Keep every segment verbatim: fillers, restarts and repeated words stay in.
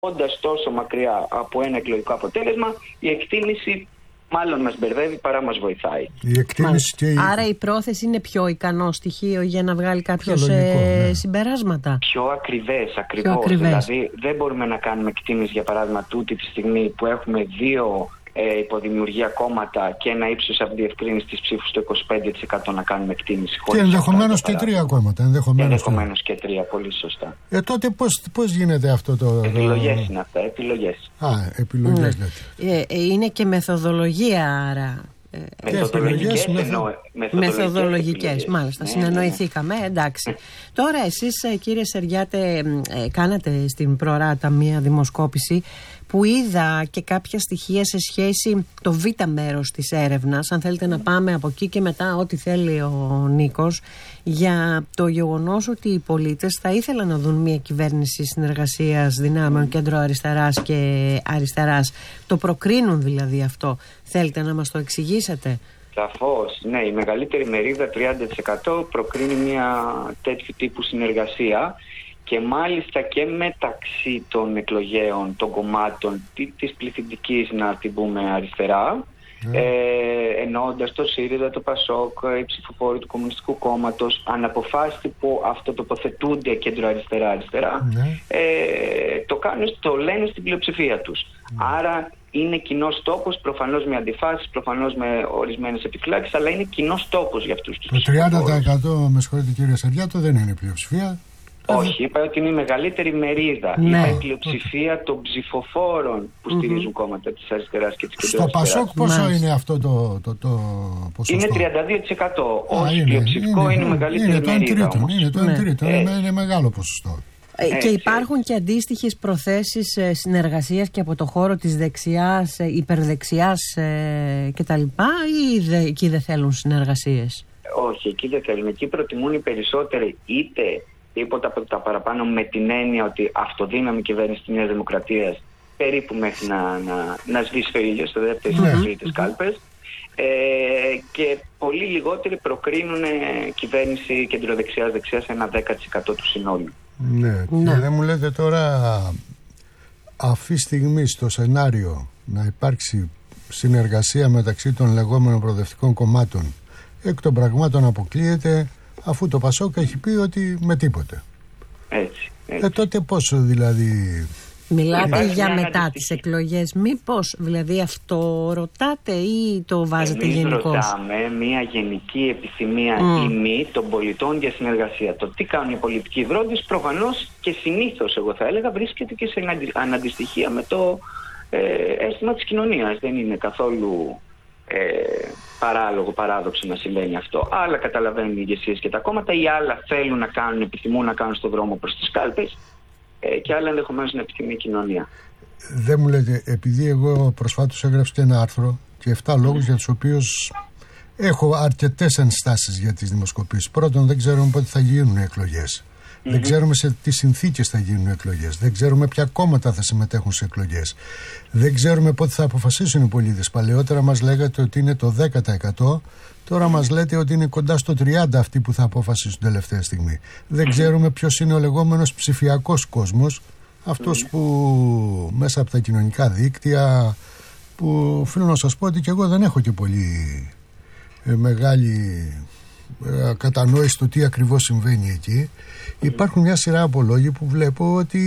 όντας τόσο μακριά από ένα εκλογικό αποτέλεσμα, η εκτίμηση μάλλον μας μπερδεύει παρά μας βοηθάει. Η εκτίμηση και η... Άρα η πρόθεση είναι πιο ικανό στοιχείο για να βγάλει κάποιος λογικό, ε, ναι. συμπεράσματα. Πιο ακριβές, ακριβώς. Πιο ακριβές. Δηλαδή δεν μπορούμε να κάνουμε εκτίμηση, για παράδειγμα, τούτη τη στιγμή που έχουμε δύο ε, υποδημιουργία κόμματα και ένα ύψος αυτοδιευκρίνησης της ψήφου στο είκοσι πέντε τοις εκατό να κάνουμε εκτίμηση. Και ενδεχομένως και τρία κόμματα. Ενδεχομένως, ενδεχομένως και τρία, πολύ σωστά. Ε, τότε πώς, πώς γίνεται αυτό το... Επιλογές το... είναι αυτά, επιλογές. Α, επιλογές Ναι. λέτε. Ε, είναι και μεθοδολογία άρα. Μεθοδολογικές, μεθο- εννοώ, Μεθοδολογικές, μάλιστα, ναι, συνεννοηθήκαμε, εντάξει. Τώρα εσείς, κύριε Σεριάτε, ε, κάνατε στην Προράτα μία δημοσκόπηση που είδα και κάποια στοιχεία σε σχέση το β' μέρος της έρευνας, αν θέλετε να πάμε από εκεί και μετά ό,τι θέλει ο Νίκος, για το γεγονός ότι οι πολίτες θα ήθελαν να δουν μία κυβέρνηση συνεργασίας δυνάμεων κέντρο-αριστεράς και αριστεράς. Το προκρίνουν δηλαδή αυτό. Θέλετε να μας το εξηγήσετε? Σαφώς, ναι, η μεγαλύτερη μερίδα, τριάντα τοις εκατό, προκρίνει μια τέτοιου τύπου συνεργασία και μάλιστα και μεταξύ των εκλογέων, των κομμάτων της πληθυντικής, να την πούμε, αριστερά, mm. ε, εννοώντας το ΣΥΡΙΖΑ, το ΠΑΣΟΚ, οι ψηφοφόροι του Κομμουνιστικού Κόμματος, αναποφάσιστη που αυτοτοποθετούνται κέντρο-αριστερά-αριστερά, mm. ε, το κάνουν, το λένε στην πλειοψηφία τους. Mm. Άρα είναι κοινός τόπος, προφανώς με αντιφάσεις, προφανώς με ορισμένες επιφυλάξεις, αλλά είναι κοινός τόπος για αυτούς τους Το τριάντα τοις εκατό, με συγχωρείτε κύριε Σεριάτο, δεν είναι πλειοψηφία. Όχι, είπα ότι είναι η μεγαλύτερη μερίδα. Ναι. Είπα η πλειοψηφία των ψηφοφόρων που στηρίζουν mm-hmm. κόμματα της αριστεράς και της κεντροαριστεράς. Στο ΠΑΣΟΚ πόσο Μάλιστα. είναι αυτό το, το, το ποσοστό? Είναι τριάντα δύο τοις εκατό. Α, Όχι είναι, πλειοψηφικό, είναι, είναι, είναι μεγαλύτερη είναι μερίδα. Τρίτον, είναι το ναι. εν τρίτον, ε, είναι, είναι μεγάλο ποσοστό. Ε, και υπάρχουν και αντίστοιχες προθέσεις ε, συνεργασίας και από το χώρο της δεξιάς, ε, υπερδεξιάς ε, κτλ. Ή δε, εκεί δεν θέλουν συνεργασίες? Όχι, εκεί δεν θέλουν. Εκεί προτιμούν οι περισσότεροι είτε τίποτα από τα παραπάνω, με την έννοια ότι αυτοδύναμη κυβέρνηση της Νέας Δημοκρατίας περίπου μέχρι να, να, να σβήσει το ήλιο στο δεύτερο mm-hmm. στις τρίτες κάλπες, ε, και πολύ λιγότεροι προκρίνουν κυβέρνηση κεντροδεξιάς δεξιάς ένα δέκα τοις εκατό του συνόλου. Ναι, ναι. Και δεν μου λέτε τώρα αυτή τη στιγμή στο σενάριο να υπάρξει συνεργασία μεταξύ των λεγόμενων προοδευτικών κομμάτων, εκ των πραγμάτων αποκλείεται, αφού το ΠΑΣΟΚ έχει πει ότι με τίποτε. Έτσι. έτσι. Ε, τότε πόσο δηλαδή... Μιλάτε Υπάρχει για μια μετά τις εκλογές. Μήπως δηλαδή αυτό ρωτάτε ή το βάζετε Εμείς γενικώς? ρωτάμε μια γενική επιθυμία mm. ή μη των πολιτών για συνεργασία. Το τι κάνουν οι πολιτικοί δρόντες προφανώς και συνήθως, εγώ θα έλεγα, βρίσκεται και σε αναντιστοιχεία με το ε, αίσθημα της κοινωνίας. Δεν είναι καθόλου ε, παράλογο, παράδοξο να συμβαίνει αυτό. Άλλα καταλαβαίνουν οι ηγεσίες και τα κόμματα, ή άλλα θέλουν να κάνουν, επιθυμούν να κάνουν στον δρόμο προς τις κάλπες, ε, και άλλα ενδεχομένως να επιθυμεί η κοινωνία. Δεν μου λέτε, επειδή εγώ προσφάτως έγραψα και ένα άρθρο και εφτά λόγους mm. για τους οποίους έχω αρκετές ενστάσεις για τις δημοσκοπήσεις. Πρώτον, δεν ξέρουμε πότε θα γίνουν οι εκλογές. Mm-hmm. Δεν ξέρουμε σε τι συνθήκες θα γίνουν οι εκλογές. Δεν ξέρουμε ποια κόμματα θα συμμετέχουν σε εκλογές. Δεν ξέρουμε πότε θα αποφασίσουν οι πολίτες. Παλαιότερα μας λέγατε ότι είναι το δέκα τοις εκατό. Τώρα μας λέτε ότι είναι κοντά στο τριάντα τοις εκατό αυτοί που θα αποφασίσουν τελευταία στιγμή. Δεν ξέρουμε ποιος είναι ο λεγόμενος ψηφιακός κόσμος. Αυτός που μέσα από τα κοινωνικά δίκτυα, που οφείλω να σας πω ότι και εγώ δεν έχω και πολύ ε, μεγάλη ε, κατανόηση το τι ακριβώς συμβαίνει εκεί. Υπάρχουν μια σειρά από λόγοι που βλέπω ότι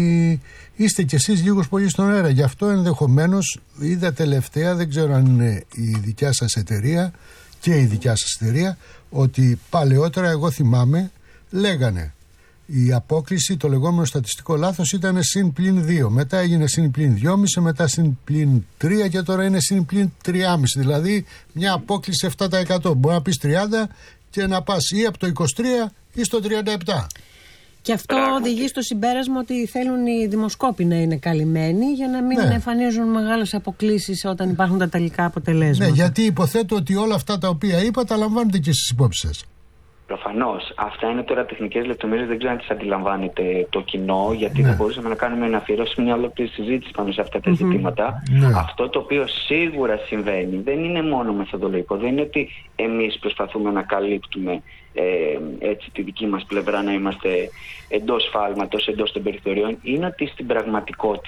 είστε κι εσείς λίγος πολύ στον αέρα. Γι' αυτό ενδεχομένως είδα τελευταία, δεν ξέρω αν είναι η δικιά σας εταιρεία και η δικιά σας εταιρεία, ότι παλαιότερα, εγώ θυμάμαι, λέγανε η απόκλιση, το λεγόμενο στατιστικό λάθος, ήταν συν πλην δύο. Μετά έγινε συν πλην δυόμισι, μετά συν πλην τρία και τώρα είναι συν πλην τριάμισι. Δηλαδή μια απόκλιση επτά τοις εκατό. Μπορεί να πεις τριάντα και να πας ή από το είκοσι τρία ή στο τριάντα επτά. Και αυτό οδηγεί στο συμπέρασμα ότι θέλουν οι δημοσκόποι να είναι καλυμμένοι για να μην ναι. εμφανίζουν μεγάλες αποκλίσεις όταν υπάρχουν τα τελικά αποτελέσματα. Ναι, γιατί υποθέτω ότι όλα αυτά τα οποία είπα τα λαμβάνετε και στις υπόψεις σας. Προφανώς. Αυτά είναι τώρα τεχνικές λεπτομέρειες, δεν ξέρω αν τις αντιλαμβάνεται το κοινό, γιατί ναι. θα μπορούσαμε να κάνουμε να αφιερώσουμε μια ολόκληρη συζήτηση πάνω σε αυτά τα mm-hmm. ζητήματα. Ναι. Αυτό το οποίο σίγουρα συμβαίνει δεν είναι μόνο μεθοδολογικό, δεν είναι ότι εμείς προσπαθούμε να καλύπτουμε ε, έτσι τη δική μας πλευρά, να είμαστε εντός φάλματος, εντός των περιθωριών. Είναι ότι στην πραγματικότητα